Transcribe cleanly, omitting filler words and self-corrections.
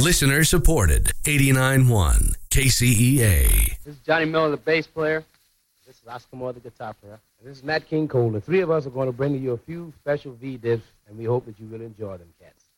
Listener supported. 89.1 KCEA. This is Johnny Miller, the bass player. This is Oscar Moore, the guitar player. And this is Nat King Cole. The three of us are going to bring you a few special V-dips, and we hope that you will enjoy them, cats.